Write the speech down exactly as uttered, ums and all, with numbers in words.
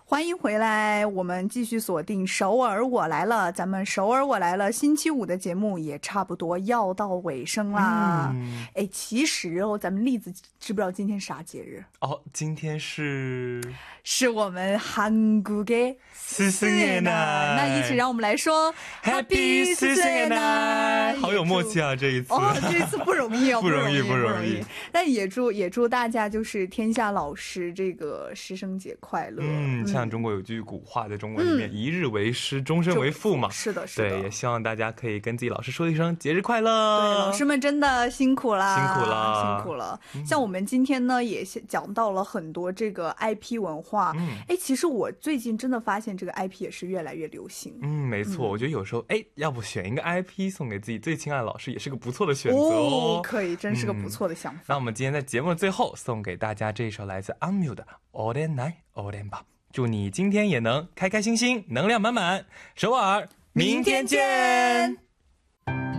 欢迎回来，我们继续锁定首尔我来了。咱们首尔我来了星期五的节目也差不多要到尾声啦。 嗯， 哎，其实哦，咱们栗子知不知道今天啥节日？ 哦，今天是是我们韩国的四四年奶， 那一起让我们来说 Happy 四四年奶，好有默契啊！这一次哦，这一次不容易哦， 不容易不不容易。 但也祝也祝大家就是天下老师这个师生节快乐。 嗯，像中国有句古话，在中国里面，一日为师，终身为父嘛。 是的，是的。 对，也希望大家可以跟自己老师说一声节日快乐。 对，老师们真的辛苦啦， 辛苦了， 辛苦了。像我们今天呢，也讲到了很多这个 I P 文化。嗯，哎，其实我最近真的发现这个 I P 也是越来越流行。 嗯，没错，我觉得有时候，哎，要不选一个 I P 送给自己最亲爱的老师，也是个不错的选择哦。 可以，真是个不错的想法。 那我们今天在节目的最后送给大家这一首来自 Amyu 的 오랜날 오랜밤，祝你今天也能开开心心，能量满满。首尔，明天见。